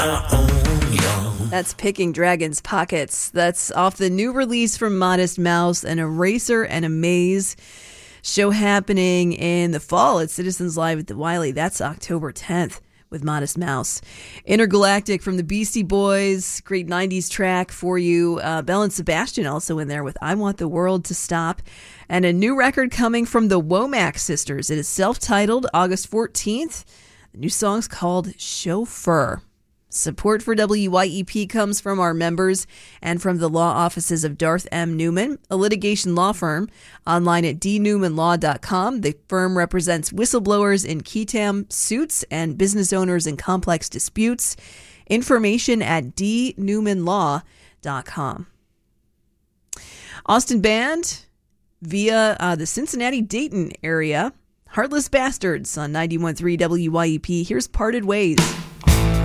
That's Picking Dragon's Pockets. That's off the new release from Modest Mouse, An Eraser and a Maze. Show happening in the fall at Citizens Live at the Wiley. That's October 10th with Modest Mouse. Intergalactic from the Beastie Boys. Great 90s track for you. Belle and Sebastian also in there with I Want the World to Stop. And a new record coming from the Womack Sisters. It is self-titled, August 14th. The new song's called Chauffeur. Support for WYEP comes from our members and from the law offices of Darth M. Newman, a litigation law firm, online at dnewmanlaw.com. The firm represents whistleblowers in Ketam suits and business owners in complex disputes. Information at dnewmanlaw.com. Austin Band via the Cincinnati-Dayton area. Heartless Bastards on 91.3 WYEP. Here's Parted Ways.